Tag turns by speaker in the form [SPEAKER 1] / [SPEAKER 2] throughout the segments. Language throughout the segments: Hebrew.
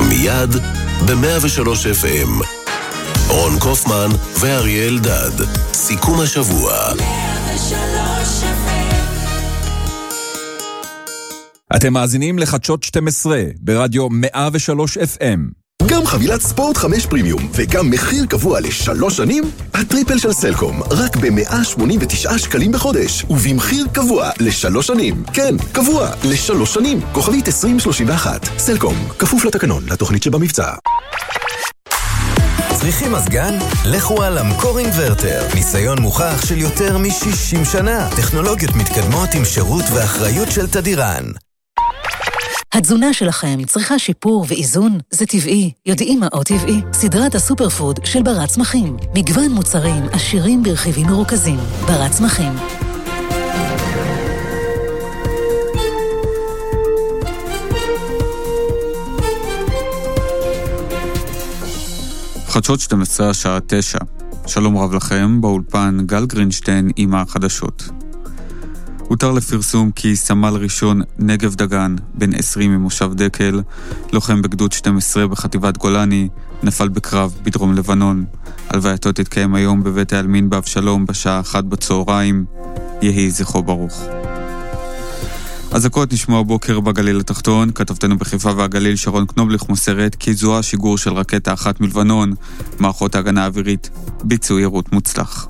[SPEAKER 1] מיד ב-103 FM. רון קופמן ואריאל דד. סיכום השבוע. 103 FM.
[SPEAKER 2] אתם מאזינים לחדשות 12 ברדיו 103 FM.
[SPEAKER 3] גם חבילת ספורט 5 פרימיום וגם מחיר קבוע ל3 שנים, הטריפל של סלקום רק ב-189 שקלים בחודש ובמחיר קבוע ל3 שנים. כן, קבוע ל3 שנים. כוכבית 2031. סלקום, כפוף לתקנון, לתוכנית שבמבצע.
[SPEAKER 4] צריכים מזגן? לכו על אמקור אינברטר. ניסיון מוכח של יותר מ-60 שנה. טכנולוגיות מתקדמות עם שירות ואחריות של תדירן.
[SPEAKER 5] התזונה שלכם צריכה שיפור ואיזון? זה טבעי. יודעים מה עוד טבעי? סדרת הסופר פוד של ברת צמחים. מגוון מוצרים עשירים ברכיבים מרוכזים. ברת צמחים.
[SPEAKER 6] חדשות 12 השעה 9. שלום רב לכם, באולפן גל גרינשטיין עם החדשות. הותר לפרסום כי סמל ראשון נגב דגן, בן 20 ממושב דקל, לוחם בגדוד 12 בחטיבת גולני, נפל בקרב בדרום לבנון. הלווייתו תתקיים היום בבית העלמין באבשלום בשעה 1 בצהריים. יהי זכרו ברוך. אזעקות נשמעו בוקר בגליל התחתון. כתבתנו בחיפה והגליל שרון קנובליך מוסרת כי זוהה שיגור של רקטה אחת מלבנון. מערכות ההגנה האווירית ביצעו יירוט מוצלח.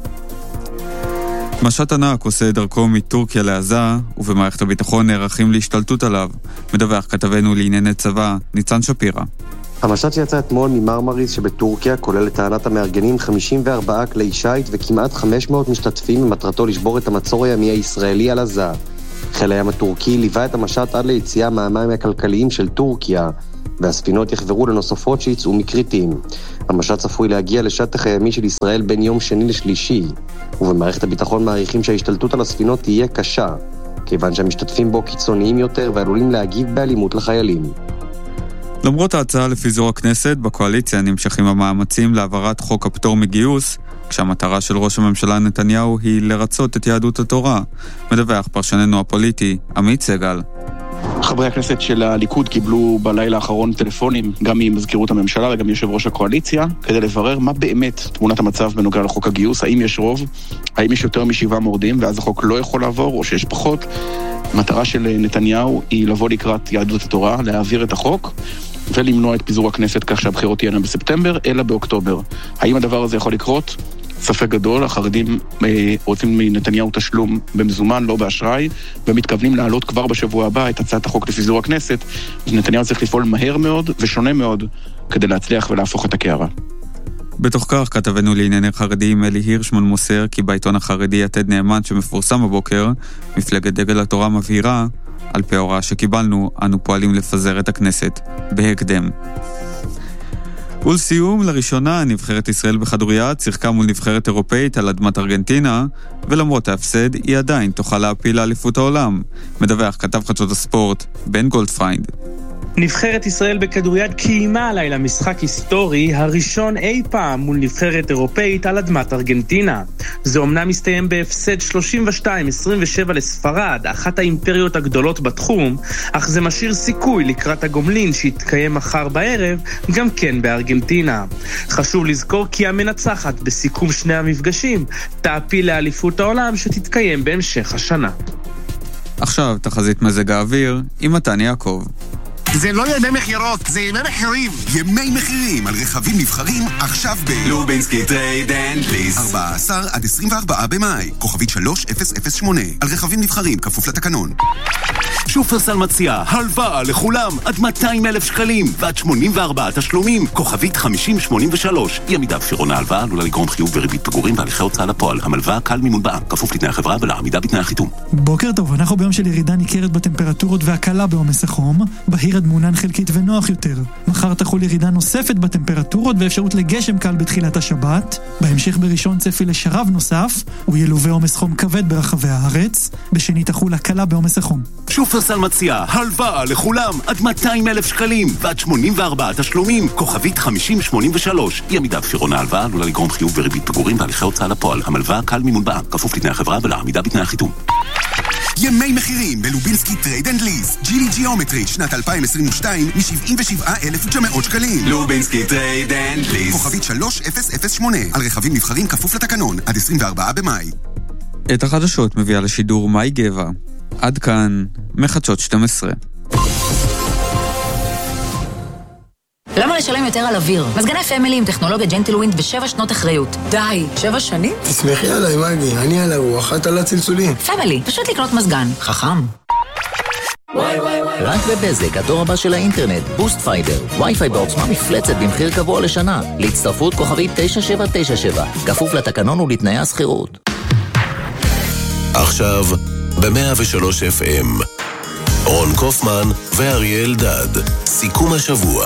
[SPEAKER 6] משט ענק עושה דרכו מטורקיה לעזה, ובמערכת הביטחון נערכים להשתלטות עליו. מדווח כתבנו לענייני צבא ניצן שפירא.
[SPEAKER 7] המשט שיצא אתמול ממרמריס שבטורקיה כולל לטענת המארגנים 54 כלי שייט וכמעט 500 משתתפים במטרתו לשבור את המצור הימי הישראלי על עזה. חיל הים הטורקי ליווה את המשט עד ליציאה מהמים הכלכליים של טורקיה, והספינות יחברו לנוספות שיצאו מקריטים. המשט צפוי להגיע לשטח הימי של ישראל בין יום שני לשלישי, ובמערכת הביטחון מעריכים שההשתלטות על הספינות תהיה קשה, כיוון שהמשתתפים בו קיצוניים יותר ועלולים להגיב באלימות לחיילים.
[SPEAKER 6] למרות ההצעה לפיזור הכנסת, בקואליציה נמשכים המאמצים להעברת חוק הפטור מגיוס, כשהמטרה של ראש הממשלה נתניהו היא לרצות את יהדות התורה. מדווח פרשננו הפוליטי עמית סגל.
[SPEAKER 8] חברי הכנסת של הליכוד קיבלו בלילה האחרון טלפונים גם ממזכירות הממשלה וגם יושב ראש הקואליציה כדי לברר מה באמת תמונת המצב בנוגע לחוק הגיוס, האם יש רוב, האם יש יותר מ7 מורדים ואז החוק לא יכול לעבור או שיש פחות. המטרה של נתניהו היא לבוא לקראת יהדות התורה, להעביר את החוק ולמנוע את פיזור הכנסת כך שהבחירות תהיינה בספטמבר אלא באוקטובר. האם הדבר הזה יכול לקרות? ספק גדול. החרדים רוצים מנתניהו תשלום במזומן, לא באשראי, ומתכוונים להעלות כבר בשבוע הבא את הצעת החוק לפיזור הכנסת. נתניהו צריך לפעול מהר מאוד ושונה מאוד כדי להצליח ולהפוך את הקערה.
[SPEAKER 6] בתוך כך כתבנו לענייני חרדים אלי הירשמן מוסר כי בעיתון החרדי יתד נאמן שמפורסם הבוקר, מפלגת דגל התורה מבהירה, על פי ההוראה שקיבלנו, אנו פועלים לפזר את הכנסת בהקדם. ולסיום, לראשונה נבחרת ישראל בכדוריד שיחקה מול נבחרת אירופאית על אדמת ארגנטינה, ולמרות ההפסד היא עדיין תוכל להפיל לאליפות העולם. מדווח כתב חדשות הספורט בן גולדפריינד.
[SPEAKER 9] נבחרת ישראל בכדוריד קיימה הלילה משחק היסטורי, הראשון אי פעם מול נבחרת אירופאית על אדמת ארגנטינה. זה אומנם מסתיים בהפסד 32-27 לספרד, אחת האימפריות הגדולות בתחום, אך זה משאיר סיכוי לקראת הגומלין שיתקיים מחר בערב, גם כן בארגנטינה. חשוב לזכור כי המנצחת בסיכום שני המפגשים תעפיל לאליפות העולם שתתקיים בהמשך השנה.
[SPEAKER 6] עכשיו תחזית מזג האוויר עם מתן יעקב.
[SPEAKER 10] זה לא ימי מחירות, זה ימי מחירים.
[SPEAKER 3] ימי מחירים על רכבים נבחרים עכשיו
[SPEAKER 10] לובינסקי טרייד אנד ליס.
[SPEAKER 3] 14 עד 24 במאי. כוכבית 3008. על רכבים נבחרים כפוף לתקנון.
[SPEAKER 10] שופרסל מציע הלוואה לכולם עד 200,000 שקלים ועד 84 תשלומים. כוכבית 5083. אי עמידה בפירעון ההלוואה עלולה לגרום חיוב וריבית פיגורים בהליכי הוצאה לפועל. המלוואה קל מימון בע"מ, כפוף לתנאי החברה ולעמידה בתנאי החיתום.
[SPEAKER 11] בוקר טוב, אנחנו ביום של ירידה ניכרת בטמפרטורות והקלה בעומס החום. בהיר מעונן חלקית ונוח יותר. מחר תחול ירידה נוספת בטמפרטורות ואפשרות לגשם קל בתחילת השבת. בהמשך בראשון צפי לשרב נוסף, הוא ילווה עומס חום כבד ברחבי הארץ. בשני תחול הקלה בעומס החום.
[SPEAKER 10] שופרסל מציע הלוואה לכולם עד 200,000 שקלים ועד 84 תשלומים. כוכבית 5083. אי עמידה בפירעון ההלוואה עלולה לגרום חיוב וריבית פיגורים בהליכי הוצאה לפועל. המלוואה קל מימון בע"מ, כפוף לתנאי החברה ולעמידה בתנאי החיתום.
[SPEAKER 12] ימי מחירים בלובינסקי טרייד אנד ליז. ג'ילי ג'יאומטרי שנת 2022 מ-77,900 שקלים.
[SPEAKER 13] לובינסקי טרייד אנד ליז.
[SPEAKER 12] כוכבית 3008 על רכבים נבחרים כפוף לתקנון עד 24 במאי.
[SPEAKER 6] את החדשות מביאה לשידור מאי גבע. עד כאן מחדשות 12.
[SPEAKER 14] למה לשלם יותר על אוויר? מזגני פמילי עם טכנולוגיה ג'נטלווינד ו7 שנות אחריות. די, 7 שנים?
[SPEAKER 15] תסמכי עליי, מגי, אני על הרוח, את על הצלצולים.
[SPEAKER 14] פמילי, פשוט לקנות מזגן. חכם.
[SPEAKER 16] רק בבזק, הדור הבא של האינטרנט, בוסט פייבר, וי-פיי בעוצמה מפלצת במחיר קבוע לשנה. להצטרפות כוכבית 9797, כפוף לתקנון ולתנאי הסחירות.
[SPEAKER 1] עכשיו, ב-103 FM, רון קופמן ואריאל דד, סיכום השבוע.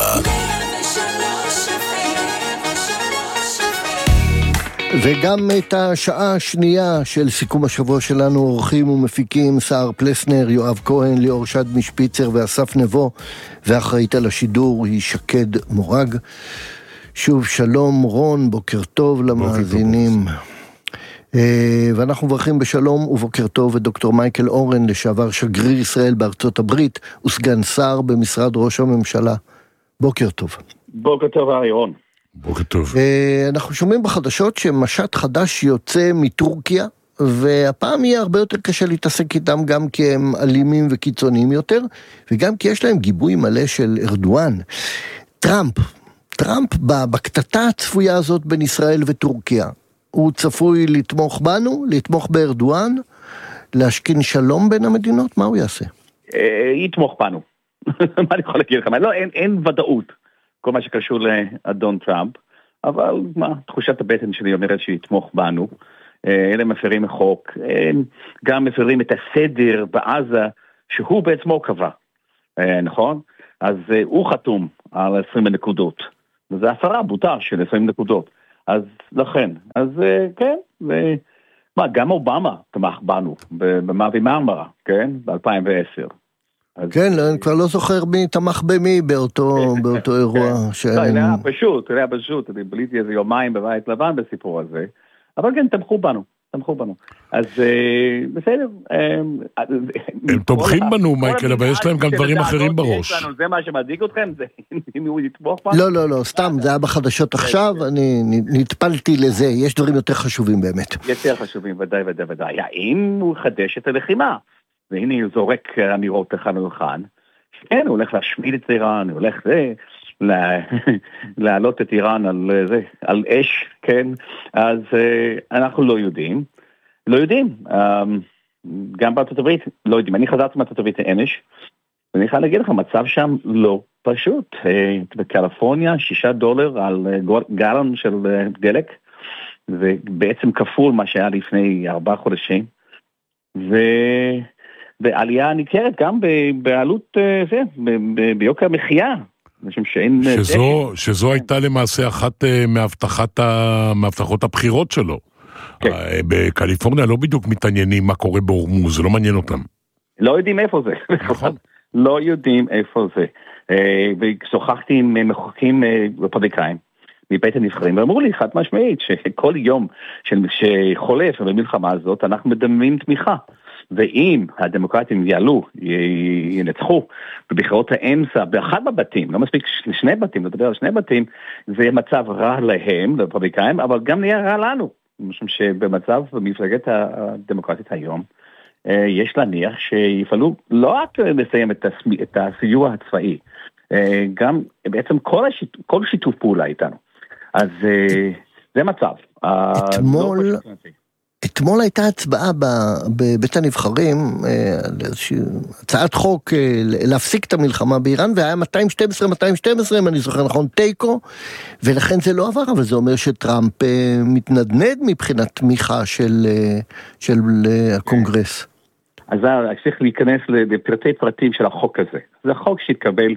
[SPEAKER 17] וגם את השעה השנייה של סיכום השבוע שלנו עורכים ומפיקים סער פלסנר, יואב כהן, ליאור שד משפיצר ואסף נבו, ואחראית על השידור היא שקד מורג. שוב שלום רון, בוקר טוב למאזינים. ואנחנו מברכים בשלום ובוקר טוב את דוקטור מייקל אורן, לשעבר שגריר ישראל בארצות הברית וסגן שר במשרד ראש הממשלה. בוקר טוב.
[SPEAKER 8] בוקר טוב אריון.
[SPEAKER 18] בוקר טוב.
[SPEAKER 17] אנחנו שומעים בחדשות שמשט חדש יוצא מטורקיה, והפעם יהיה הרבה יותר קשה להתעסק איתם, גם כי הם אלימים וקיצוניים יותר, וגם כי יש להם גיבוי מלא של ארדואן. טראמפ בקטטה הצפויה הזאת בין ישראל וטורקיה, הוא צפוי לתמוך בנו, לתמוך בארדואן, להשכין שלום בין המדינות? מה הוא יעשה?
[SPEAKER 8] יתמוך בנו. מה אני יכול להגיד לכם? לא, אין ודאות, כל מה שקשור לאדון טראמפ, אבל תחושת הבטן שלי אומרת שיתמוך בנו. אלה מפרים החוק, גם מפרים את הסדר בעזה, שהוא בעצמו קבע, נכון? אז הוא חתום על 20 נקודות, וזה הפרה בוטה של 20 נקודות. אז לכן, אז כן, גם אובמה תמך בנו במאבי מרמרה, כן? ב-2010.
[SPEAKER 17] כן, אני כבר לא זוכר מי תמך במי באותו אירוע.
[SPEAKER 8] זה היה פשוט, אני בליתי איזה יומיים בבית לבן בסיפור הזה, אבל כן, תמכו בנו. אז בסדר.
[SPEAKER 18] הם תומכים בנו, מייקל, אבל יש להם גם דברים אחרים בראש.
[SPEAKER 8] זה מה שמדאיג אתכם? אם הוא יתמוך בנו?
[SPEAKER 17] לא, סתם, זה היה בחדשות עכשיו, אני נטפלתי לזה, יש דברים יותר חשובים באמת.
[SPEAKER 8] יותר חשובים, ודאי. האם הוא חדש את הלחימה? והנה הוא זורק אמירות לכאן ולכאן, כן, הוא הולך להשמיד את איראן, הוא הולך להעלות את איראן על אש, כן, אז אנחנו לא יודעים, גם בארצות הברית לא יודעים, אני חזרתי מארצות הברית אמש, ואני יכול להגיד לך, מצב שם לא פשוט, בקליפורניה $6 על גלון של דלק, ובעצם כפול מה שהיה לפני 4 חודשים, ועלייה ניכרת גם בעלות זה, ביוקר המחיה,
[SPEAKER 18] שזו הייתה למעשה אחת מהבטחות הבחירות שלו. בקליפורניה לא בדיוק מתעניינים מה קורה בהורמוז, זה לא מעניין אותם.
[SPEAKER 8] לא יודעים איפה זה. לא יודעים איפה זה. ושוחחתי עם מחוקקים רפובליקאים מבית הנבחרים, ואמרו לי חד משמעית שכל יום שחולף במלחמה הזאת אנחנו מדמים תמיכה. ואם הדמוקרטים ינצחו בבחירות האמצע באחד מהבתים, לא מספיק 2 בתים, לדבר על 2 בתים, זה מצב רע להם, לרפובליקאים, אבל גם נהיה רע לנו. משום שבמצב במפלגת הדמוקרטית היום, יש להניח שיפעלו לא רק לסיים את הסיוע הצבאי, גם בעצם כל שיתוף פעולה איתנו. אז זה מצב.
[SPEAKER 17] אתמול הייתה הצבעה בבית הנבחרים, הצעת חוק להפסיק את המלחמה באיראן, והיה 212, אם אני זוכר נכון, תיקו, ולכן זה לא עבר, אבל זה אומר שטראמפ מתנדנד מבחינת תמיכה של הקונגרס.
[SPEAKER 8] אז צריך להיכנס לפרטי פרטים של החוק הזה. זה חוק שהתקבל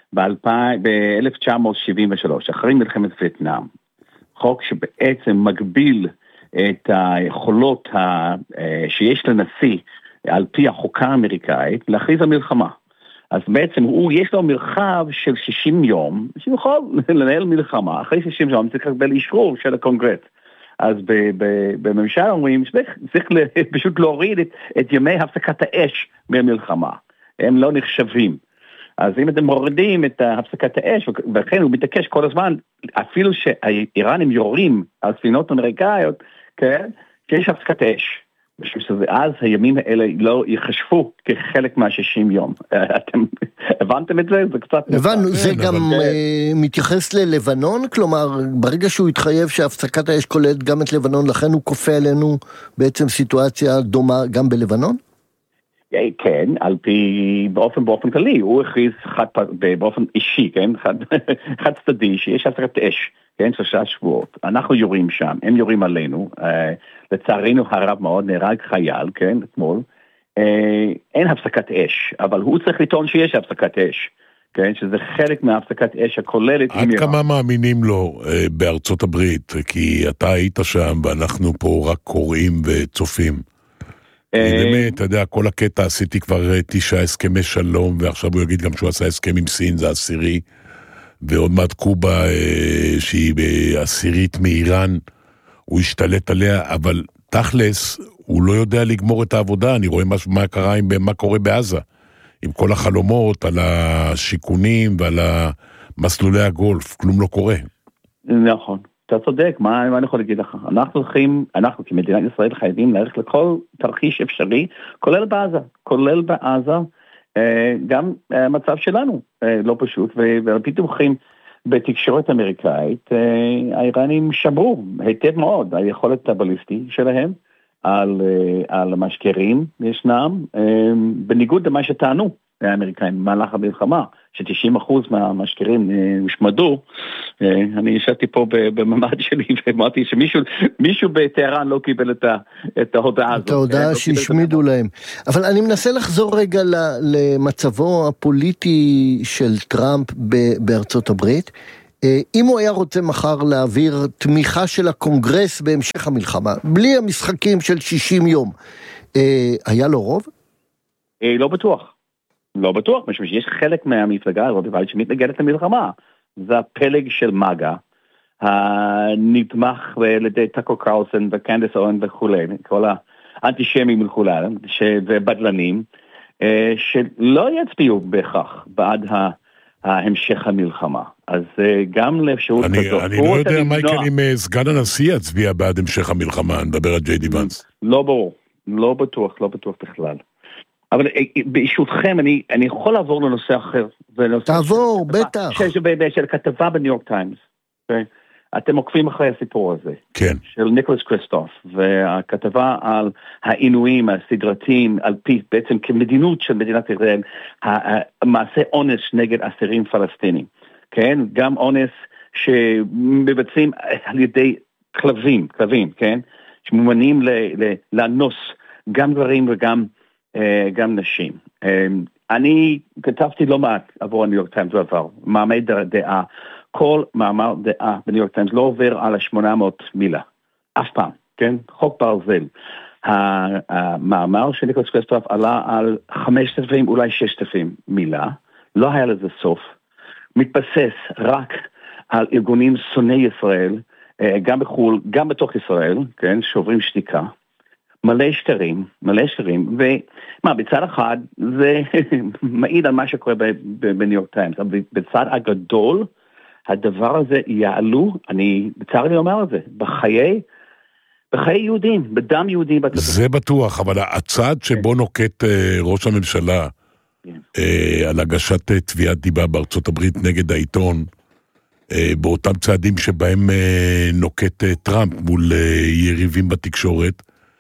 [SPEAKER 8] ב-1973, אחרי מלחמת וייטנאם. חוק שבעצם מגביל את היכולות שיש לנשיא על פי החוקה האמריקאית להכריז על מלחמה. אז בעצם יש לו מרחב של 60 יום שיכול לנהל מלחמה, אחרי 60 יום צריך לקבל אישור של הקונגרס.
[SPEAKER 19] אז בממשל אומרים, צריך פשוט להוריד את ימי הפסקת האש מהמלחמה. הם לא נחשבים. אז אם אתם מורידים את הפסקת האש, ולכן הוא מתעקש כל הזמן, אפילו שהאיראנים יורים על ספינות אמריקאיות, כן, שיש הפסקת אש. ואז הימים האלה לא יחשבו כחלק מה-60 יום. אתם הבנתם את זה? זה קצת...
[SPEAKER 17] הבנו, זה גם מתייחס ללבנון? כלומר, ברגע שהוא התחייב שהפסקת האש כוללת גם את לבנון, לכן הוא כופה עלינו בעצם סיטואציה דומה גם בלבנון?
[SPEAKER 19] כן, על פי, באופן כללי, הוא הכריז באופן אישי, כן, חד צדדי, שיש הפסקת אש, כן, 3 שבועות. אנחנו יורים שם, הם יורים עלינו, לצערנו הרב מאוד, נהרג חייל, כן, אתמול, אין הפסקת אש, אבל הוא צריך לטעון שיש הפסקת אש, כן, שזה חלק מההפסקת אש הכוללת.
[SPEAKER 18] עד כמה מאמינים לו בארצות הברית, כי אתה היית שם ואנחנו פה רק קוראים וצופים. באמת, אתה יודע, כל הקטע עשיתי כבר 9 הסכמי שלום, ועכשיו הוא יגיד גם שהוא עשה הסכם עם סין, זה 10, ועוד מעט קובה, שהיא ב10 מאיראן, הוא השתלט עליה, אבל תכלס, הוא לא יודע לגמור את העבודה, אני רואה מה קרה מה קורה בעזה, עם כל החלומות על השיקונים ועל מסלולי הגולף, כלום לא קורה.
[SPEAKER 19] נכון. אתה צודק, מה אני יכול להגיד לך? אנחנו כמדינת ישראל חייבים ללכת לכל תרחיש אפשרי, כולל בעזה, גם המצב שלנו לא פשוט, ועל פי דיווחים בתקשורת אמריקאית, האיראנים שמרו היטב מאוד היכולת הבליסטי שלהם על המשקרים ישנם, בניגוד למה שטענו האמריקאים במהלך המלחמה, ש90% מהמשקרים הושמדו. אני ישבתי פה בממד שלי ואמרתי שמישהו בטהרן לא קיבל את ההודעה הזאת.
[SPEAKER 17] את ההודעה שהשמידו להם. אבל אני מנסה לחזור רגע למצבו הפוליטי של טראמפ בארצות הברית. אם הוא היה רוצה מחר להעביר תמיכה של הקונגרס בהמשך המלחמה, בלי המשחקים של 60 יום, היה לו רוב?
[SPEAKER 19] לא בטוח, משום שיש חלק מהמפלגה הזאת, שמתנגדת למלחמה. זה הפלג של מגה, הנתמך על ידי טאקר קרלסון וקנדס אוהן וכולי, כל האנטישמים וכולי, ובדלנים, שלא יצביעו בהכרח בעד המשך המלחמה. אז גם לאפשרות כזאת.
[SPEAKER 18] אני לא יודע מה יקרה אם סגן הנשיא יצביע בעד המשך המלחמה, נדבר על ג'יי די ונס.
[SPEAKER 19] לא ברור, לא בטוח בכלל. אבל באישותכם, אני יכול לעבור לנושא אחר.
[SPEAKER 17] תעבור, בטח.
[SPEAKER 19] של כתבה בניו יורק טיימס. אתם עוקבים אחרי הסיפור הזה.
[SPEAKER 18] כן.
[SPEAKER 19] של ניקולס קריסטוף, והכתבה על העינויים הסדרתיים, על פי בעצם כמדינות של מדינת ישראל, מעשה אונס נגד אסירים פלסטינים. כן? גם אונס שמבצעים על ידי כלבים, כן? שמומנים לאנוס גם גברים וגם נשים. אני כתבתי לא מעט עבור הניו יורק טיימס בעבר, מאמרי דעה, כל מאמר דעה בניו יורק טיימס לא עובר על 800 מילה, אף פעם, כן? חוק ברזל. המאמר של ניקולס קריסטוף עלה על 5,000, אולי 6,000 מילה, לא היה לזה סוף, מתבסס רק על ארגונים שונאי ישראל, גם בחול, גם בתוך ישראל, כן? שוברים שתיקה, מלא שטרים, ומה, בצד אחד זה מעיד על מה שקורה בניו יורק טיימס, אבל בצד הגדול, הדבר הזה יעלו, אני בצער לי אומר את זה, בחיי יהודים, בדם יהודים.
[SPEAKER 18] זה בטוח, אבל הצעד שבו נוקט ראש הממשלה, על הגשת תביעת דיבה בארצות הברית נגד העיתון, באותם צעדים שבהם נוקט טראמפ מול יריבים בתקשורת,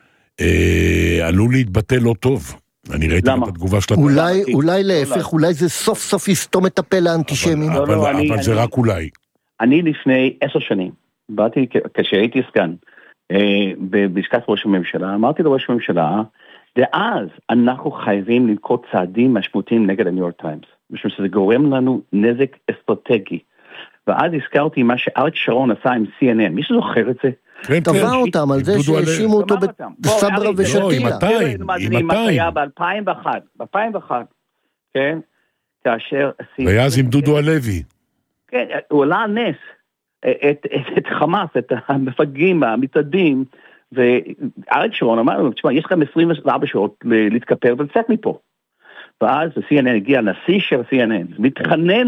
[SPEAKER 18] עלול להתבטא לא טוב. אני ראיתי את התגובה של...
[SPEAKER 17] אולי להפך, אולי זה סוף סוף יסתום את הפה לאנטישמים.
[SPEAKER 18] אבל זה רק אולי.
[SPEAKER 19] אני לפני 10 שנים, באתי כשהייתי סגן, בלשכת ראש הממשלה, אמרתי לראש הממשלה, ואז אנחנו חייבים לנקוט צעדים משמעותיים נגד הניו יורק טיימס, משום שזה גורם לנו נזק אסטרטגי. ואז הזכרתי מה שאריק שרון עשה עם CNN, מי שזוכר את זה?
[SPEAKER 17] תבע אותם על זה שהאשימו אותו בסברה ושתילה.
[SPEAKER 19] עם 200. ב-2001, כן? כאשר...
[SPEAKER 18] ואז עם דודו הלוי.
[SPEAKER 19] כן, הוא עלה על נס את חמאס, את המפגעים, המתאדים, ואריק שרון אמר לנו, תשמע, יש לכם 24 שעות להתקפל ולצאת מפה. ואז ה-CNN הגיע, הנשיא של ה-CNN, מתחנן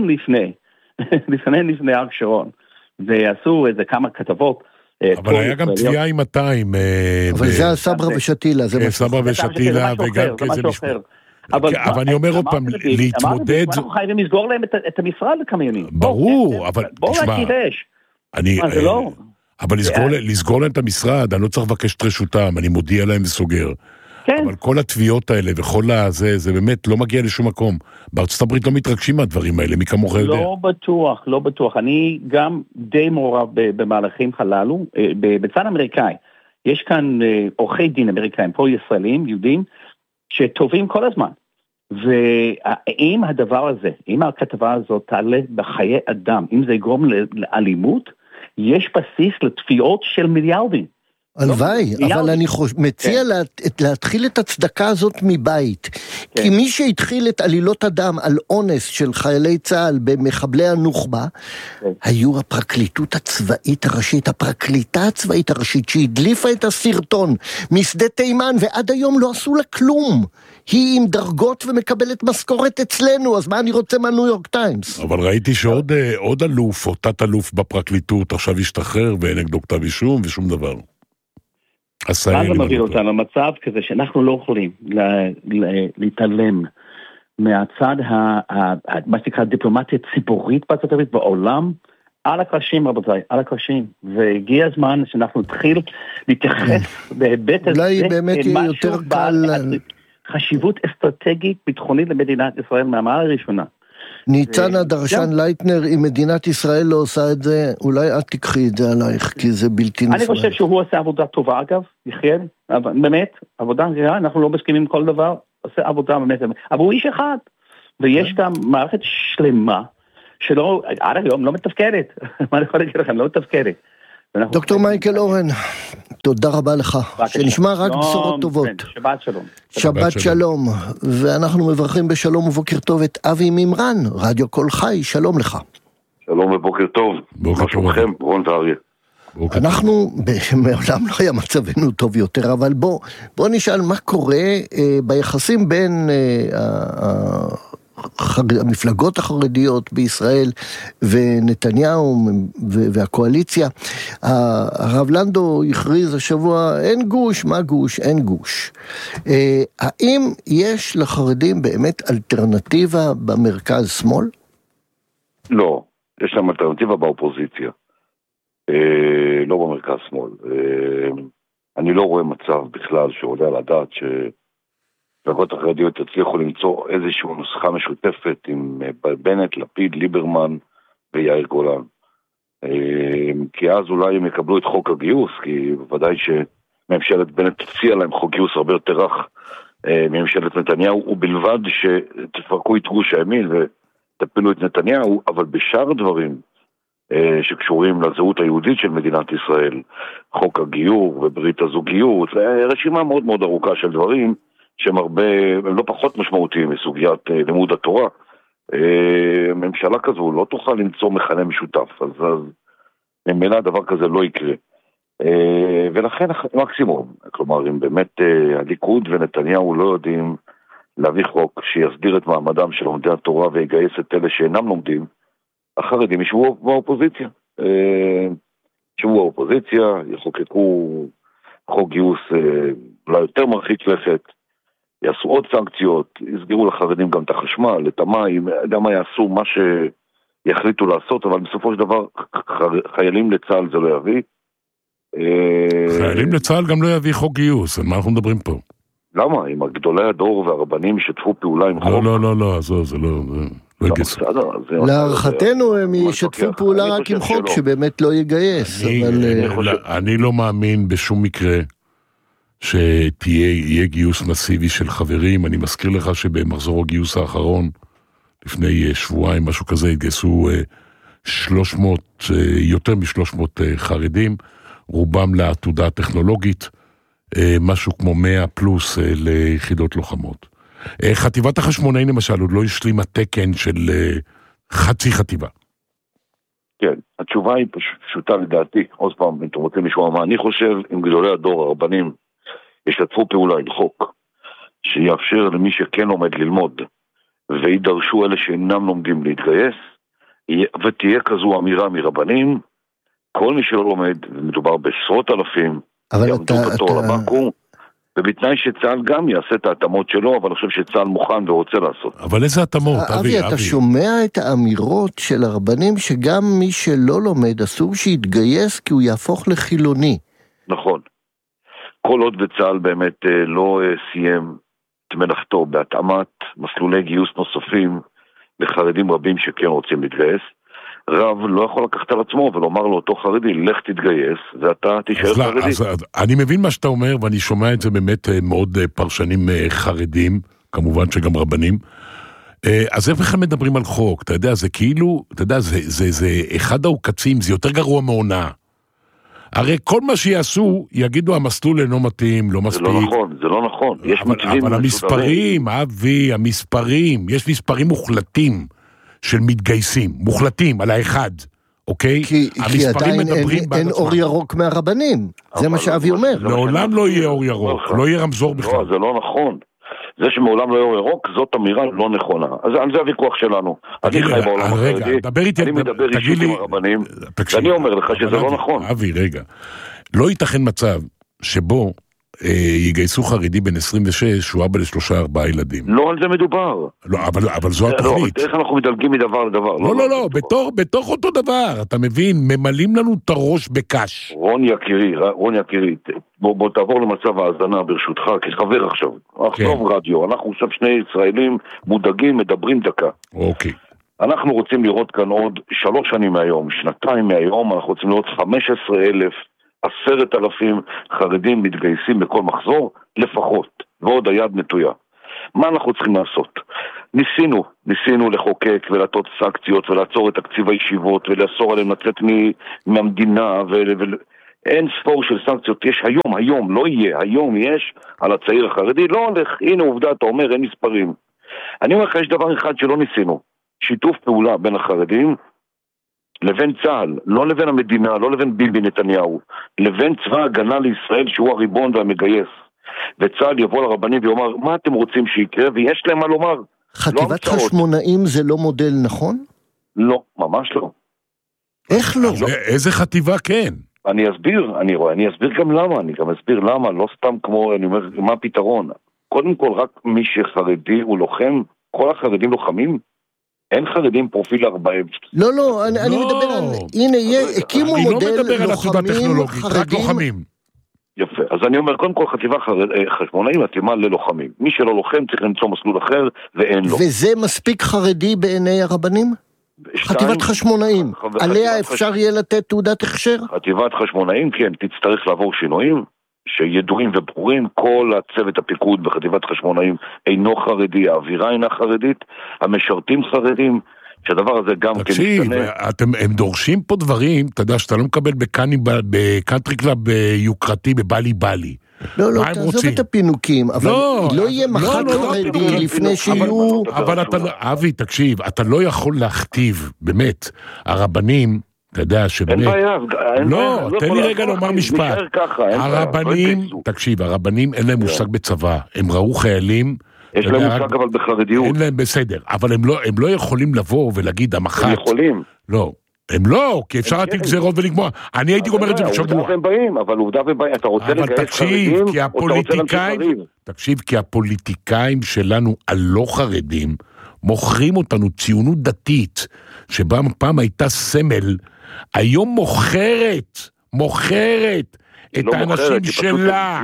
[SPEAKER 19] לפני אריק שרון, ועשו איזה כמה כתבות.
[SPEAKER 18] אבל היה גם תביעה עם 200.
[SPEAKER 17] אבל זה הסברה ושתילה.
[SPEAKER 18] סברה ושתילה וגם כזה משפט. אבל אני אומר עוד פעם, להתמודד...
[SPEAKER 19] אנחנו חייבים לסגור להם את המשרד לכמה ימים.
[SPEAKER 18] ברור, אבל...
[SPEAKER 19] בואו להקיד אש.
[SPEAKER 18] זה לא... אבל לסגור להם את המשרד, אני לא צריך לבקש את רשותם, אני מודיע להם וסוגר. אבל כל התביעות האלה וכל הזה, זה באמת לא מגיע לשום מקום. בארצות הברית לא מתרגשים מהדברים האלה, מי כמוך יודע.
[SPEAKER 19] לא בטוח. אני גם די מעורב במהלכים הללו, בצד האמריקאי. יש כאן עורכי דין אמריקאים, פרו-ישראלים, יהודים, שטובים כל הזמן. ואם הדבר הזה, אם הכתבה הזאת תעלה בחיי אדם, אם זה יגרום לאלימות, יש בסיס לתביעות של מיליארדים.
[SPEAKER 17] הלוואי, אבל אני מציע להתחיל את הצדקה הזאת מבית. כי מי שהתחיל את עלילות הדם על אונס של חיילי צה"ל במחבלי הנוח'בה, היו הפרקליטות הצבאית הראשית, הפרקליטה הצבאית הראשית, שהדליפה את הסרטון משדה תימן, ועד היום לא עשו לה כלום. היא עם דרגות ומקבלת משכורת אצלנו, אז מה אני רוצה מהניו יורק טיימס?
[SPEAKER 18] אבל ראיתי שעוד אלוף או תת אלוף בפרקליטות עכשיו השתחרר ואין נגדו כתב אישום ושום דבר.
[SPEAKER 19] אז זה מביא אותנו למצב כזה שאנחנו לא יכולים להתעלם מהצד, מה שנקרא דיפלומטיה ציבורית בארצות הברית בעולם, על הקרשים רבותיי, על הקרשים, והגיע הזמן שאנחנו נתחיל להתייחס בהיבט הזה,
[SPEAKER 17] אולי באמת יהיה יותר קל...
[SPEAKER 19] חשיבות אסטרטגית ביטחונית למדינת ישראל מהמעלה הראשונה.
[SPEAKER 17] ניצן הדרשן לייטנר, אם מדינת ישראל לא עושה את זה, אולי את תקחי את זה עלייך, כי זה בלתי נפרד.
[SPEAKER 19] אני חושב שהוא עושה עבודה טובה אגב, יחיאל, באמת, עבודה רעה, אנחנו לא מסכימים עם כל דבר, עושה עבודה באמת, אבל הוא איש אחד, ויש גם מערכת שלמה, שלא, עד היום לא מתפקדת, מה אני יכול להגיד לכם, לא מתפקדת.
[SPEAKER 17] דוקטור מייקל אורן, תודה רבה לך, שנשמע רק בשורות טובות.
[SPEAKER 19] שבת שלום.
[SPEAKER 17] שבת שלום, ואנחנו מברכים בשלום ובוקר טוב את אבי מימרן, רדיו קול חי, שלום לך.
[SPEAKER 20] שלום ובוקר טוב, מה שלומכם, רון ואריה.
[SPEAKER 17] אנחנו, מעולם לא היה מצבנו טוב יותר, אבל בוא נשאל מה קורה ביחסים בין המפלגות החרדיות בישראל ונתניהו והקואליציה. הרב לנדו הכריז השבוע, אין גוש, מה גוש? אין גוש. האם יש לחרדים באמת אלטרנטיבה במרכז שמאל?
[SPEAKER 20] לא, יש להם אלטרנטיבה באופוזיציה, לא במרכז שמאל. אני לא רואה מצב בכלל שעולה על הדעת המפלגות החרדיות יצליחו למצוא איזושהי נוסחה משותפת עם בנט, לפיד, ליברמן ויאיר גולן. כי אז אולי הם יקבלו את חוק הגיוס, כי בוודאי שממשלת בנט תציע להם חוק גיוס הרבה יותר רך מממשלת נתניהו, ובלבד שתפרקו את גוש הימין ותפילו את נתניהו, אבל בשאר הדברים שקשורים לזהות היהודית של מדינת ישראל, חוק הגיור וברית הזוגיות, רשימה מאוד מאוד ארוכה של דברים, שהם לא פחות משמעותיים מסוגיית לימוד התורה. ממשלה כזו לא תוכל למצוא מכנה משותף, אז ממילא הדבר כזה לא יקרה. ולכן מקסימום, כלומר, אם באמת הליכוד ונתניהו לא יודעים להביא חוק שיסדיר את מעמדם של לומדי התורה ויגייס את אלה שאינם לומדים, החרדים ישבו באופוזיציה. ישבו באופוזיציה, יחוקקו חוק גיוס אולי יותר מרחיק לכת, יעשו עוד סנקציות, יסגרו לחרדים גם את החשמל, את המים, גם יעשו מה שיחליטו לעשות, אבל בסופו של דבר חיילים לצה"ל זה לא יביא.
[SPEAKER 18] חיילים לצה"ל גם לא יביא חוק גיוס, על מה אנחנו מדברים פה?
[SPEAKER 20] למה? אם גדולי הדור והרבנים ישתפו פעולה עם חוק?
[SPEAKER 18] לא, זה לא יגייס.
[SPEAKER 17] להערכתנו הם ישתפו פעולה רק עם חוק שבאמת לא יגייס.
[SPEAKER 18] אני לא מאמין בשום מקרה שיהיה גיוס מסיבי של חברים. אני מזכיר לך שבמחזור הגיוס האחרון, לפני שבועיים, משהו כזה, התגייסו 300, יותר מ-300 חרדים, רובם לעתודה הטכנולוגית, משהו כמו 100 פלוס ליחידות לוחמות. חטיבת החשמונאים למשל, עוד לא השלימה תקן של חצי חטיבה.
[SPEAKER 20] כן, התשובה היא פשוטה לדעתי. עוד פעם, אם אתם רוצים לשמוע מה אני חושב, עם גדולי הדור, הרבנים, ישתפו פעולה עם חוק, שיאפשר למי שכן עומד ללמוד, וידרשו אלה שאינם לומדים להתגייס, ותהיה כזו אמירה מרבנים, כל מי שלא לומד, ומדובר בעשרות אלפים, יעמדו בתור לבנקום, ובתנאי שצה"ל גם יעשה את ההתאמות שלו, אבל אני חושב שצה"ל מוכן ורוצה לעשות.
[SPEAKER 18] אבל איזה התאמות,
[SPEAKER 17] אבי? אתה שומע את האמירות של הרבנים שגם מי שלא לומד אסור שיתגייס כי הוא יהפוך לחילוני.
[SPEAKER 20] נכון. כל עוד בצה"ל באמת לא סיים את מלאכתו בהתאמת מסלולי גיוס נוספים לחרדים רבים שכן רוצים להתגייס, רב לא יכול לקחת על עצמו ולומר לו אותו חרדי, לך תתגייס ואתה תישאר חרדי.
[SPEAKER 18] אז אני מבין מה שאתה אומר, ואני שומע את זה באמת מאוד פרשנים חרדים, כמובן שגם רבנים. אז איך בכלל מדברים על חוק? אתה יודע, זה כאילו, אתה יודע, זה אחד העוקצים, זה יותר גרוע מעונה. הרי כל מה שיעשו, יגידו המסלול אינו מתאים, לא מספיק.
[SPEAKER 20] זה לא נכון, זה לא נכון.
[SPEAKER 18] אבל המספרים, אבי, המספרים, יש מספרים מוחלטים של מתגייסים, מוחלטים על האחד, אוקיי?
[SPEAKER 17] כי עדיין אין אור ירוק מהרבנים, זה מה שאבי אומר.
[SPEAKER 18] לעולם לא יהיה אור ירוק, לא יהיה רמזור בכלל.
[SPEAKER 20] לא, זה לא נכון. זה שמעולם לא יהיה אור ירוק, זאת אמירה לא נכונה. אז על זה הוויכוח שלנו. אני חי בעולם החרדי, אני מדבר אישית עם הרבנים, ואני אומר לך שזה לא נכון.
[SPEAKER 18] אבי, רגע. לא ייתכן מצב שבו יגייסו חרדי בן 26 שהוא אבא ל3-4 ילדים.
[SPEAKER 20] לא על זה מדובר.
[SPEAKER 18] לא, אבל זו התכלית.
[SPEAKER 20] איך אנחנו מדלגים מדבר לדבר?
[SPEAKER 18] לא, בתוך אותו דבר, אתה מבין, ממלאים לנו את הראש בקש.
[SPEAKER 20] רון יקירי, בוא תעבור למצב ההאזנה ברשותך, כחבר עכשיו. עכשיו רדיו, אנחנו עכשיו שני ישראלים מודאגים, מדברים דקה.
[SPEAKER 18] אוקיי.
[SPEAKER 20] אנחנו רוצים לראות כאן עוד 3 שנים מהיום, 2 מהיום, אנחנו רוצים לראות 15,000 10,000 חרדים מתגייסים בכל מחזור, לפחות, ועוד היד נטויה. מה אנחנו צריכים לעשות? ניסינו לחוקק ולעשות סנקציות ולעצור את תקציב הישיבות ולאסור עליהם לצאת מהמדינה אין ספור של סנקציות, יש היום, לא יהיה, היום יש על הצעיר החרדי, לא הולך, הנה עובדה, אתה אומר, אין מספרים. אני אומר לך, יש דבר אחד שלא ניסינו, שיתוף פעולה בין החרדים, לבין צה"ל, לא לבין המדינה, לא לבין ביבי נתניהו, לבין צבא הגנה לישראל שהוא הריבון והמגייס. וצה"ל יבוא לרבנים ויאמר, מה אתם רוצים שיקרה? ויש להם מה לומר.
[SPEAKER 17] חטיבת חשמונאים זה לא מודל נכון?
[SPEAKER 20] לא, ממש לא.
[SPEAKER 17] איך לא?
[SPEAKER 18] איזה חטיבה כן?
[SPEAKER 20] אני אסביר גם למה, לא סתם כמו, אני אומר, מה הפתרון? קודם כל, רק מי שחרדי הוא לוחם, כל החרדים לוחמים, אין חרדים פרופיל 40.
[SPEAKER 17] לא, אני מדבר על, הנה, הקימו מודל לוחמים חרדים.
[SPEAKER 20] יפה, אז אני אומר, קודם כל חטיבה חשמונאים מתאימה ללוחמים. מי שלא לוחם צריך למצוא מסלול אחר, ואין לו.
[SPEAKER 17] וזה מספיק חרדי בעיני הרבנים? חטיבת חשמונאים, עליה אפשר יהיה לתת תעודת הכשר?
[SPEAKER 20] חטיבת חשמונאים, כן, תצטרך לעבור שינויים שידועים וברורים. כל הצוות הפיקוד בחטיבת חשמונאים אינו חרדי, האווירה אינה חרדית, המשרתים חרדים, שהדבר הזה גם כן משתנה.
[SPEAKER 18] תקשיב, הם דורשים פה דברים, אתה יודע שאתה לא מקבל בקאנטרי קלאב יוקרתי בבלי.
[SPEAKER 17] לא, תעזוב את הפינוקים, אבל לא יהיה מחק חרדי לפני שיהיו...
[SPEAKER 18] אבל אבי, תקשיב, אתה לא יכול להכתיב, באמת, הרבנים, אתה יודע שבאמת...
[SPEAKER 20] אין בעיה.
[SPEAKER 18] לא, תן לי רגע לומר משפט. הרבנים, תקשיב, הרבנים אין להם מושג בצבא, הם ראו חיילים...
[SPEAKER 20] יש להם מושג אבל בחרדיות.
[SPEAKER 18] אין להם בסדר, אבל הם לא יכולים לבוא ולהגיד המח"ט.
[SPEAKER 20] הם יכולים.
[SPEAKER 18] לא. הם לא, כי אפשר לתת גזרות ולגמוע. אני הייתי גומר את זה בשבוע.
[SPEAKER 20] עובדה והם באים, אתה רוצה לגייס חרדים, או אתה רוצה להמשיך?
[SPEAKER 18] תקשיב, כי הפוליטיקאים שלנו הלא חרדים, מוכרים אותנו ציונות דתית, שבה פעם הייתה סמל, היום מוכרת, את האנשים שלה,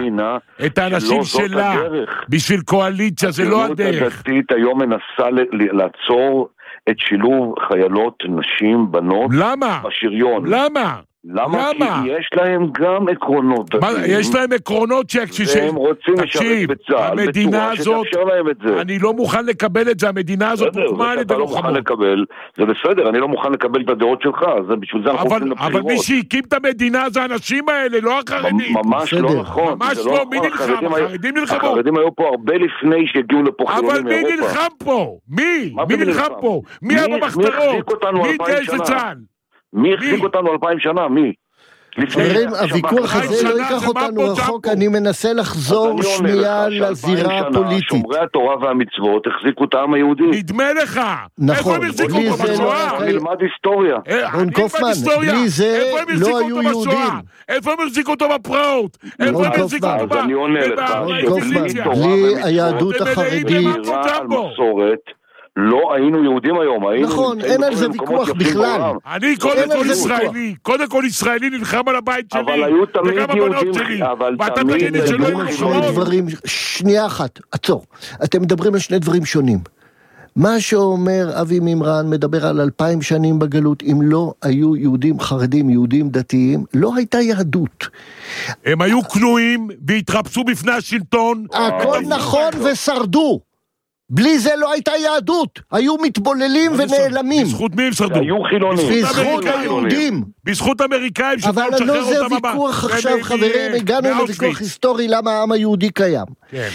[SPEAKER 18] בשביל קואליציה, זה לא הדרך.
[SPEAKER 20] הדתית היום מנסה לעצור את שילוב חיילות, נשים, בנות, בשריון.
[SPEAKER 18] למה?
[SPEAKER 20] כי יש להם גם עקרונות.
[SPEAKER 18] יש להם עקרונות
[SPEAKER 20] והם רוצים לשרת בצה"ל,
[SPEAKER 18] המדינה הזאת, אני לא מוכן לקבל את זה, המדינה הזאת מוקמה על ידי לוחמות.
[SPEAKER 20] זה בסדר, אני לא מוכן לקבל את הדעות שלך, בשביל זה אנחנו רוצים לבחירות.
[SPEAKER 18] אבל מי שהקים את המדינה זה האנשים האלה, לא החרדים.
[SPEAKER 20] ממש לא נכון.
[SPEAKER 18] ממש לא, מי נלחם? החרדים נלחמו.
[SPEAKER 20] החרדים היו פה הרבה לפני שהגיעו לפה חילונים מאירופה.
[SPEAKER 18] אבל מי נלחם פה? מי נלחם פה? מי היה במחתרות? מי התגייס לצה"ל?
[SPEAKER 20] מי החזיק אותנו 2000 שנה? מי?
[SPEAKER 17] חברים, הוויכוח הזה לא ייקח אותנו רחוק, אני מנסה לחזור שנייה לזירה הפוליטית.
[SPEAKER 20] שומרי התורה והמצוות החזיקו את העם היהודי.
[SPEAKER 18] נדמה לך.
[SPEAKER 17] נכון.
[SPEAKER 18] איפה הם החזיקו אותו בשואה?
[SPEAKER 20] נלמד היסטוריה.
[SPEAKER 17] רון קופמן, בלי זה לא היו יהודים.
[SPEAKER 18] איפה הם החזיקו אותו בפרעות? איפה הם החזיקו אותו
[SPEAKER 20] אז אני עונה לך,
[SPEAKER 17] בלי היהדות החרדית.
[SPEAKER 20] לא היינו יהודים היום.
[SPEAKER 17] נכון, אין על זה ויכוח בכלל.
[SPEAKER 18] אני קודם כל ישראלי נלחם על הבית שלי.
[SPEAKER 20] אבל היו תמיד יהודים.
[SPEAKER 18] ואתה תגיד לי שלא היו
[SPEAKER 17] דברים. שנייה אחת, עצור. אתם מדברים על שני דברים שונים. מה שאומר אבי מימרן מדבר על 2000 שנים בגלות, אם לא היו יהודים חרדים, יהודים דתיים, לא הייתה יהדות.
[SPEAKER 18] הם היו כנועים והתרפסו בפני השלטון.
[SPEAKER 17] הכל נכון ושרדו. בלי זה לא הייתה יהדות, היו מתבוללים ונעלמים.
[SPEAKER 18] בזכות מי הם שרדו?
[SPEAKER 20] היו חילונים.
[SPEAKER 17] בזכות היהודים.
[SPEAKER 18] בזכות אמריקאים
[SPEAKER 17] אבל לא זה ויכוח עכשיו, חברים, הגענו לוויכוח היסטורי למה העם היהודי קיים.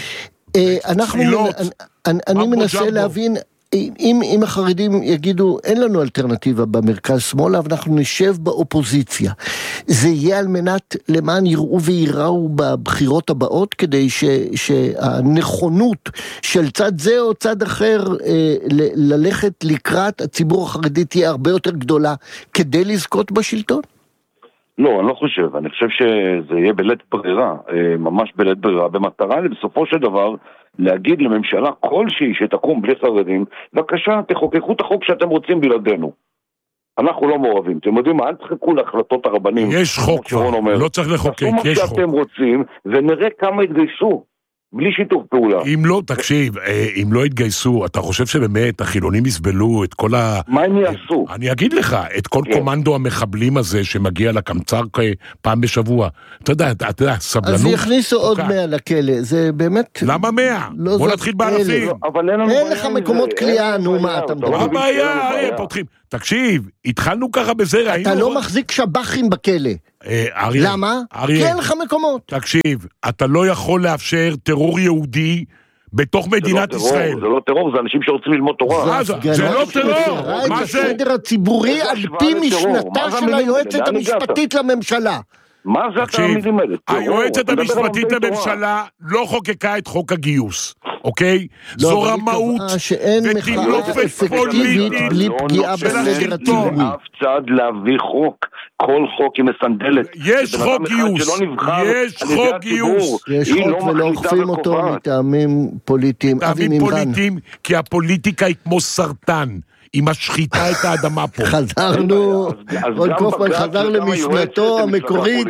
[SPEAKER 17] אני מנסה להבין, אם החרדים יגידו, אין לנו אלטרנטיבה במרכז שמאל, אבל אנחנו נשב באופוזיציה. זה יהיה על מנת למען יראו ויראו בבחירות הבאות, כדי שהנכונות של צד זה או צד אחר ללכת לקראת הציבור החרדי תהיה הרבה יותר גדולה, כדי לזכות בשלטון?
[SPEAKER 20] לא, אני לא חושב. אני חושב שזה יהיה בלית ברירה, ממש בלית ברירה, במטרה בסופו של דבר להגיד לממשלה כלשהי שתקום בלי חרדים, בבקשה, תחוקקו את החוק שאתם רוצים בלעדינו. אנחנו לא מעורבים. אתם יודעים מה? אל תחכו להחלטות הרבנים.
[SPEAKER 18] יש חוק כבר, לא צריך לחוקק, יש חוק.
[SPEAKER 20] תעשו מה שאתם רוצים, ונראה כמה יתגייסו. בלי שיתוף פעולה.
[SPEAKER 18] אם לא, תקשיב, אם לא יתגייסו, אתה חושב שבאמת החילונים יסבלו את כל
[SPEAKER 20] מה הם יעשו?
[SPEAKER 18] אני אגיד לך, את כל קומנדו המחבלים הזה שמגיע לקמצר פעם בשבוע. אתה יודע, סבלנות.
[SPEAKER 17] אז יכניסו עוד 100 לכלא, זה באמת...
[SPEAKER 18] למה 100? בוא נתחיל באלפים.
[SPEAKER 17] אין לך מקומות כליאה, נו מה אתה מדבר?
[SPEAKER 18] מה הבעיה? פותחים. תקשיב, התחלנו ככה בזה,
[SPEAKER 17] אתה לא מחזיק שב"חים בכלא. למה? כי אין לך מקומות.
[SPEAKER 18] תקשיב, אתה לא יכול לאפשר טרור יהודי בתוך מדינת ישראל.
[SPEAKER 20] זה לא טרור, זה אנשים שרוצים ללמוד תורה.
[SPEAKER 18] זה לא טרור.
[SPEAKER 17] מה זה? הסדר הציבורי על פי משנתה של היועצת המשפטית לממשלה.
[SPEAKER 20] מה זה התעמידים האלה?
[SPEAKER 18] היועצת המשפטית לממשלה לא חוקקה את חוק הגיוס, אוקיי? זו רמאות ותמלופת פוליטית
[SPEAKER 17] בלי פגיעה בסדר הציבורי.
[SPEAKER 20] אף צד להביא חוק, כל חוק היא מסנדלת.
[SPEAKER 18] יש חוק גיוס, יש חוק גיוס.
[SPEAKER 17] יש חוק ולא אוכפים אותו מטעמים פוליטיים.
[SPEAKER 18] מטעמים פוליטיים, כי הפוליטיקה היא כמו סרטן. היא משחיתה את האדמה פה.
[SPEAKER 17] חזרנו, רון קופמן חזר למשנתו המקורית.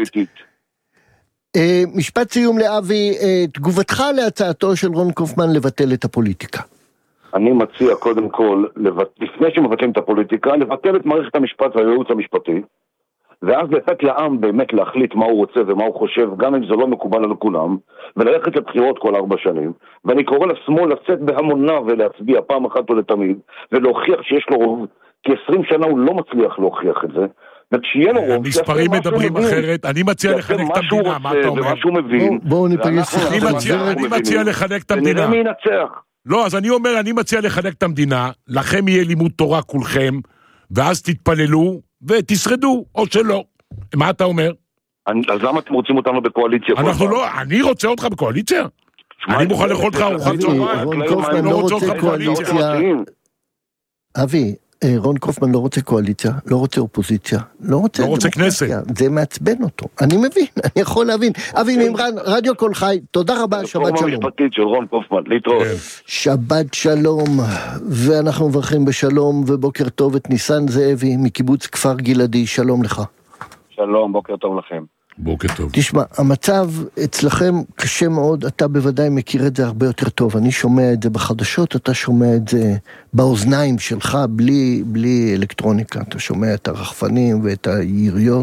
[SPEAKER 17] משפט סיום לאבי, תגובתך להצעתו של רון קופמן לבטל את הפוליטיקה.
[SPEAKER 20] אני מציע קודם כל, לפני שמבטלים את הפוליטיקה, לבטל את מערכת המשפט והייעוץ המשפטי, ואז לתת לעם באמת להחליט מה הוא רוצה ומה הוא חושב, גם אם זה לא מקובל על כולם, וללכת לבחירות כל 4 שנים, ואני קורא לשמאל לצאת בהמונה ולהצביע פעם אחת ולתמיד, ולהוכיח שיש לו רוב, כי 20 שנה הוא לא מצליח להוכיח את זה, וכשיהיה לו רוב,
[SPEAKER 18] המספרים מדברים אחרת, אני מציע לחלק את המדינה, מה אתה אומר?
[SPEAKER 17] בואו ניפגש.
[SPEAKER 18] אני מציע לחלק את המדינה.
[SPEAKER 20] ונראה מי ינצח.
[SPEAKER 18] לא, אז אני אומר, אני מציע לחלק את המדינה, לכם יהיה לימוד תורה כולכם, ואז תתפללו, ותשרדו, או שלא. מה אתה אומר?
[SPEAKER 20] אז למה אתם רוצים אותנו בקואליציה?
[SPEAKER 18] אנחנו לא, אני רוצה אותך בקואליציה? אני מוכן לאכול לך ארוחת צהריים.
[SPEAKER 17] רון קופמן לא רוצה קואליציה. אבי, רון קופמן לא רוצה קואליציה, לא רוצה אופוזיציה, לא רוצה
[SPEAKER 18] כנסת.
[SPEAKER 17] זה מעצבן אותו. אני מבין, אני יכול להבין. אבי מימרן, רדיו קול חי, תודה רבה, שבת שלום.
[SPEAKER 20] המשפטית של רון קופמן, להתראות.
[SPEAKER 17] שבת שלום, ואנחנו מברכים בשלום, ובוקר טוב את ניסן זאבי מקיבוץ כפר גלעדי, שלום לך.
[SPEAKER 21] שלום, בוקר טוב לכם.
[SPEAKER 18] בוקר טוב.
[SPEAKER 17] תשמע, המצב אצלכם קשה מאוד, אתה בוודאי מכיר את זה הרבה יותר טוב, אני שומע את זה בחדשות, אתה שומע את זה באוזניים שלך, בלי אלקטרוניקה, אתה שומע את הרחפנים ואת היריות.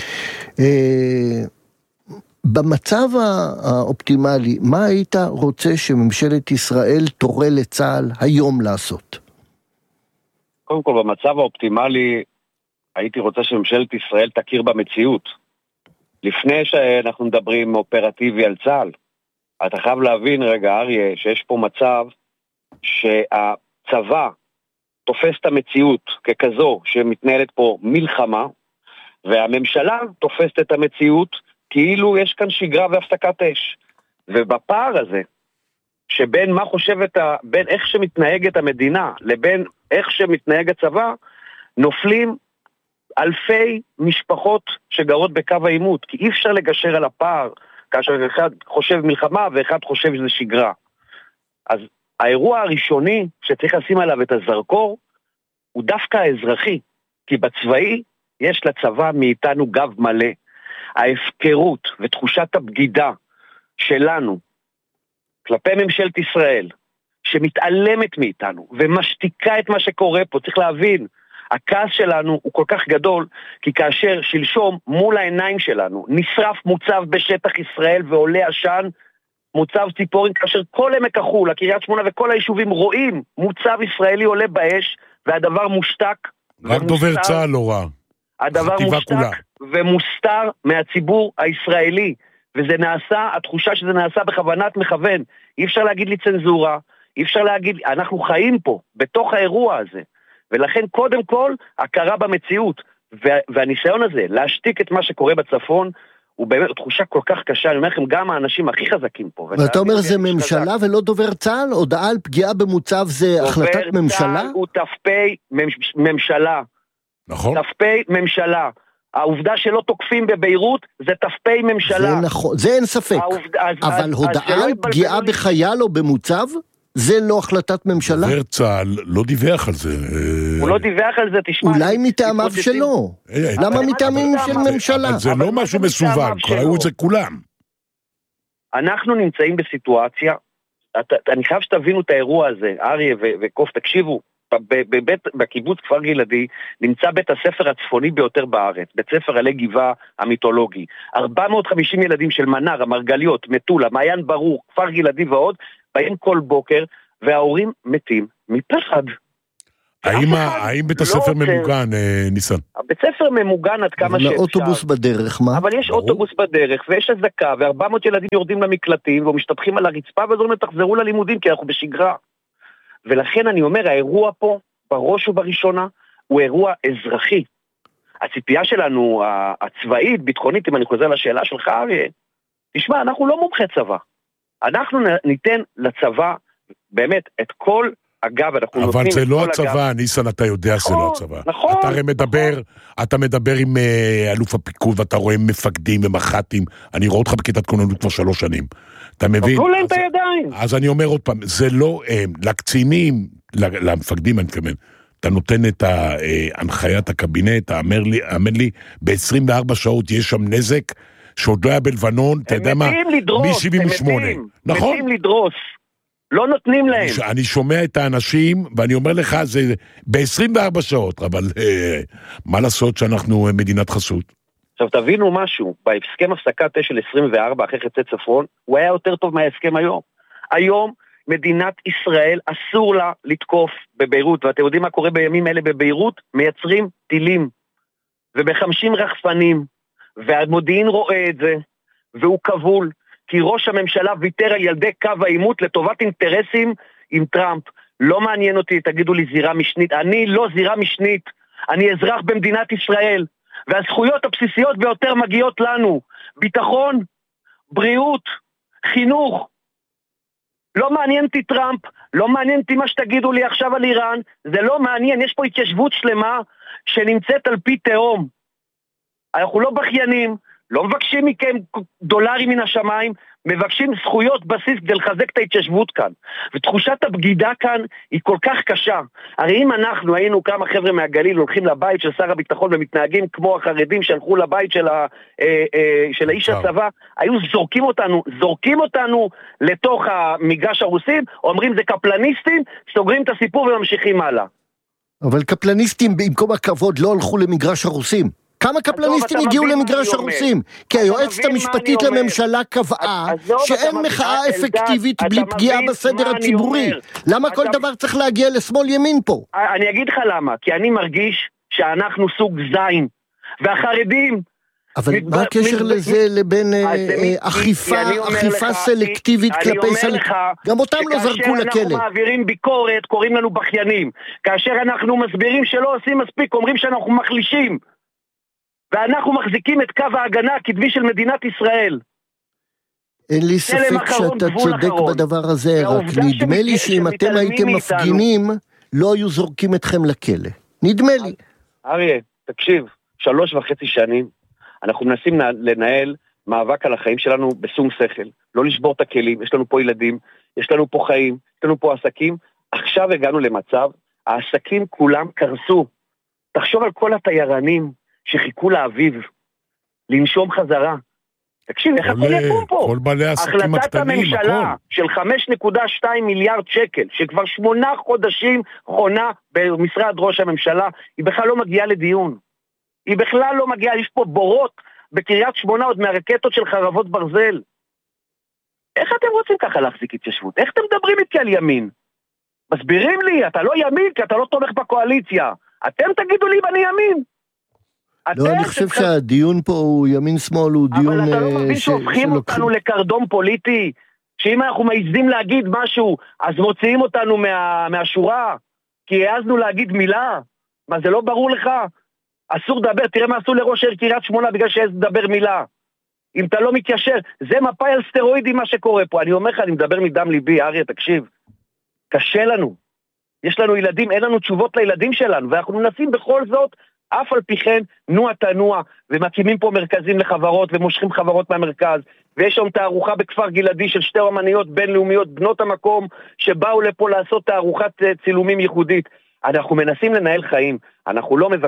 [SPEAKER 17] במצב האופטימלי, מה היית רוצה שממשלת ישראל תורה לצה"ל היום לעשות?
[SPEAKER 21] קודם כל, במצב האופטימלי, הייתי רוצה שממשלת ישראל תכיר במציאות. לפני שאנחנו מדברים אופרטיבי על צה"ל, אתה חייב להבין רגע, אריה, שיש פה מצב שהצבא תופס את המציאות ככזו שמתנהלת פה מלחמה, והממשלה תופסת את המציאות כאילו יש כאן שגרה והפסקת אש. ובפער הזה, שבין מה חושבת, בין איך שמתנהגת המדינה לבין איך שמתנהג הצבא, נופלים אלפי משפחות שגרות בקו העימות, כי אי אפשר לגשר על הפער כאשר אחד חושב מלחמה ואחד חושב שזה שגרה. אז האירוע הראשוני שצריך לשים עליו את הזרקור הוא דווקא האזרחי, כי בצבאי יש לצבא מאיתנו גב מלא. ההפקרות ותחושת הבגידה שלנו כלפי ממשלת ישראל, שמתעלמת מאיתנו ומשתיקה את מה שקורה פה, צריך להבין, הכעס שלנו הוא כל כך גדול, כי כאשר שלשום מול העיניים שלנו נשרף מוצב בשטח ישראל ועולה עשן, מוצב ציפורין, כאשר כל עמק החולה, קריית שמונה וכל היישובים רואים מוצב ישראלי עולה באש, והדבר מושתק.
[SPEAKER 18] רק דובר צהל לא רע.
[SPEAKER 21] הדבר מושתק ומוסתר מהציבור הישראלי, וזה נעשה, התחושה שזה נעשה בכוונת מכוון. אי אפשר להגיד לי צנזורה, אי אפשר להגיד, אנחנו חיים פה, בתוך האירוע הזה. ולכן קודם כל, הכרה במציאות, והניסיון הזה, להשתיק את מה שקורה בצפון, הוא באמת תחושה כל כך קשה, אני אומר לכם, גם האנשים הכי חזקים פה.
[SPEAKER 17] ואתה אומר, זה ממשלה ולא דובר צה"ל? הודעה על פגיעה במוצב זה החלטת ממשלה?
[SPEAKER 21] דובר צה"ל הוא ת"פ ממשלה.
[SPEAKER 18] נכון.
[SPEAKER 21] ת"פ ממשלה. העובדה שלא תוקפים בביירות, זה ת"פ ממשלה.
[SPEAKER 17] זה נכון, זה אין ספק. אבל הודעה על פגיעה בחייל או במוצב? זה לא החלטת ממשלה?
[SPEAKER 18] דובר צה"ל לא דיווח על זה.
[SPEAKER 21] הוא לא דיווח על זה, תשמע.
[SPEAKER 17] אולי מטעמיו שלו. למה מטעמים של ממשלה?
[SPEAKER 18] אבל זה לא משהו מסווג, ראו את זה כולם.
[SPEAKER 21] אנחנו נמצאים בסיטואציה, אני חייב שתבינו את האירוע הזה, אריה וקוף, תקשיבו, בקיבוץ כפר גלעדי נמצא בית הספר הצפוני ביותר בארץ, בית ספר עלי גבעה המיתולוגי. 450 ילדים של מנר, המרגליות, מטולה, מעיין ברור, כפר גלעדי ועוד, באים כל בוקר, וההורים מתים מפחד.
[SPEAKER 18] האם בית הספר ממוגן, ניסן?
[SPEAKER 21] הבית ספר ממוגן עד כמה שאפשר.
[SPEAKER 17] לאוטובוס בדרך, מה?
[SPEAKER 21] אבל יש אוטובוס בדרך, ויש אזעקה, ו400 ילדים יורדים למקלטים, ומשתפכים על הרצפה, וזו תחזרו ללימודים, כי אנחנו בשגרה. ולכן אני אומר, האירוע פה, בראש ובראשונה, הוא אירוע אזרחי. הציפייה שלנו, הצבאית, ביטחונית, אם אני חוזר לשאלה שלך, תשמע, אנחנו לא מומחי צבא. אנחנו ניתן לצבא, באמת, את כל הגב, אנחנו נותנים
[SPEAKER 18] אבל
[SPEAKER 21] את כל הגב.
[SPEAKER 18] זה לא הצבא, ניסן, אתה יודע שזה לא הצבא.
[SPEAKER 21] נכון.
[SPEAKER 18] אתה הרי מדבר עם אלוף הפיקוד, ואתה רואה מפקדים ומח"טים, אני רואה אותך בכיתת כוננות כבר 3 שנים. אתה מבין?
[SPEAKER 21] תפלו להם את הידיים.
[SPEAKER 18] אז אני אומר עוד פעם, זה לא לקצינים, למפקדים אני מתכוון, אתה נותן את הנחיית הקבינט, האמר לי, ב-24 שעות יש שם נזק, שעוד לא היה בלבנון, אתה יודע מה? מ-78. נכון?
[SPEAKER 21] מתים לדרוס. לא נותנים להם.
[SPEAKER 18] אני שומע את האנשים, ואני אומר לך, זה ב-24 שעות, אבל מה לעשות שאנחנו מדינת חסות?
[SPEAKER 21] עכשיו תבינו משהו, בהסכם הפסקת אש של 24 אחרי חצי צפון, הוא היה יותר טוב מההסכם היום. היום מדינת ישראל אסור לה לתקוף בביירות, ואתם יודעים מה קורה בימים אלה בביירות? מייצרים טילים, וב50 רחפנים, והמודיעין רואה את זה, והוא כבול, כי ראש הממשלה ויתר על ילדי קו העימות לטובת אינטרסים עם טראמפ. לא מעניין אותי, תגידו לי זירה משנית, אני לא זירה משנית, אני אזרח במדינת ישראל, והזכויות הבסיסיות ביותר מגיעות לנו, ביטחון, בריאות, חינוך. לא מעניין אותי טראמפ, לא מעניין אותי מה שתגידו לי עכשיו על איראן, זה לא מעניין, יש פה התיישבות שלמה שנמצאת על פי תהום. אנחנו לא בכיינים, לא מבקשים מכם דולרים מן השמיים, מבקשים זכויות בסיס כדי לחזק את ההתיישבות כאן. ותחושת הבגידה כאן היא כל כך קשה. הרי אם אנחנו היינו כמה חבר'ה מהגליל הולכים לבית של שר הביטחון ומתנהגים כמו החרדים שהלכו לבית של האיש הצבא, היו זורקים אותנו לתוך המגרש הרוסים, אומרים זה קפלניסטים, סוגרים את הסיפור וממשיכים הלאה.
[SPEAKER 17] אבל קפלניסטים במקום הכבוד לא הלכו למגרש הרוסים. כמה קפלניסטים הגיעו למגרש הרוסים? כי היועצת המשפטית לממשלה קבעה שאין מחאה אפקטיבית בלי פגיעה בסדר הציבורי. למה כל דבר צריך להגיע לשמאל ימין פה?
[SPEAKER 21] אני אגיד לך למה, כי אני מרגיש שאנחנו סוג זין, והחרדים
[SPEAKER 17] אבל מה הקשר לזה לבין אכיפה סלקטיבית כלפי סלקטיבית? גם אותם לא זרקו לכלא.
[SPEAKER 21] כאשר אנחנו מעבירים ביקורת, קוראים לנו בכיינים. כאשר אנחנו מסבירים שלא עושים מספיק, אומרים שאנחנו מחלישים. ואנחנו מחזיקים את קו ההגנה הקדמי של מדינת ישראל.
[SPEAKER 17] אין לי ספק שאתה צודק בדבר הזה, רק נדמה לי שאם אתם הייתם מפגינים, לא היו זורקים אתכם לכלא. נדמה לי.
[SPEAKER 21] אריה, תקשיב, 3.5 שנים, אנחנו מנסים לנהל מאבק על החיים שלנו בשום שכל, לא לשבור את הכלים, יש לנו פה ילדים, יש לנו פה חיים, יש לנו פה עסקים, עכשיו הגענו למצב, העסקים כולם קרסו. תחשוב על כל התיירנים שחיכו לאביב, לנשום חזרה. תקשיב, איך הכל יקום פה? החלטת הממשלה של 5.2 מיליארד שקל, שכבר 8 חודשים חונה במשרד ראש הממשלה, היא בכלל לא מגיעה לדיון. היא בכלל לא מגיעה, יש פה בורות בקריית שמונה עוד מהרקטות של חרבות ברזל. איך אתם רוצים ככה להחזיק התיישבות? איך אתם מדברים איתי על ימין? מסבירים לי, אתה לא ימין כי אתה לא תומך בקואליציה. אתם תגידו לי אם אני ימין.
[SPEAKER 17] לא, אני חושב שהדיון פה הוא ימין שמאל, הוא דיון...
[SPEAKER 21] אבל אתה לא מבין שהופכים אותנו לקרדום פוליטי, שאם אנחנו מעזים להגיד משהו, אז מוציאים אותנו מהשורה, כי העזנו להגיד מילה. מה, זה לא ברור לך? אסור לדבר, תראה מה עשו לראש העיר קריית שמונה בגלל שהעז לדבר מילה. אם אתה לא מתיישר, זה מפאי על סטרואידים מה שקורה פה. אני אומר לך, אני מדבר מדם ליבי, אריה, תקשיב. קשה לנו. יש לנו ילדים, אין לנו תשובות לילדים שלנו, ואנחנו מנסים בכל זאת, אף על פי כן, נוע תנוע, ומקימים פה מרכזים לחברות, ומושכים חברות מהמרכז, ויש שם תערוכה בכפר גלעדי של 2 אומניות בינלאומיות, בנות המקום, שבאו לפה לעשות תערוכת צילומים ייחודית. אנחנו מנסים לנהל חיים, אנחנו לא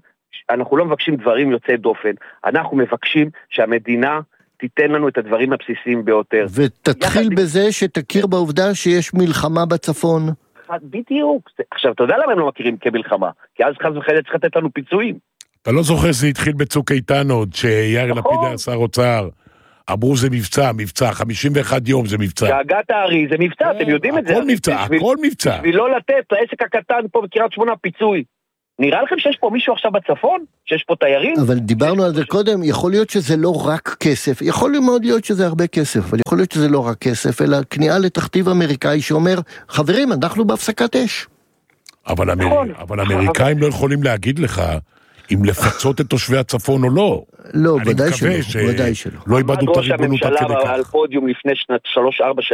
[SPEAKER 21] מבקשים דברים יוצאי דופן, אנחנו מבקשים שהמדינה תיתן לנו את הדברים הבסיסיים ביותר.
[SPEAKER 17] ותתחיל בזה שתכיר בעובדה שיש מלחמה בצפון.
[SPEAKER 21] בדיוק. עכשיו, אתה יודע למה הם לא מכירים כמלחמה? כי אז חס וחלילה צריך לתת לנו פיצויים.
[SPEAKER 18] אתה לא זוכר שזה התחיל בצוק איתן עוד, שיאיר לפיד היה שר אוצר, אמרו זה מבצע, 51 יום זה מבצע.
[SPEAKER 21] שהגת הארי זה מבצע, אתם יודעים את זה.
[SPEAKER 18] הכל מבצע.
[SPEAKER 21] בשביל לא לתת לעסק הקטן פה בקריית שמונה פיצוי. נראה לכם שיש פה מישהו עכשיו בצפון? שיש פה תיירים?
[SPEAKER 17] אבל דיברנו על זה קודם, יכול להיות שזה לא רק כסף, יכול מאוד להיות שזה הרבה כסף, אבל יכול להיות שזה לא רק כסף, אלא כניעה לתכתיב אמריקאי שאומר, חברים, אנחנו בהפסקת אש.
[SPEAKER 18] אבל אמריקאים לא יכולים להגיד לך אם לפצות את תושבי הצפון או לא.
[SPEAKER 17] לא, ודאי שלא.
[SPEAKER 18] לא איבדו את הריבונות עד כדי כך.
[SPEAKER 21] על פודיום לפני 3-4 שנים.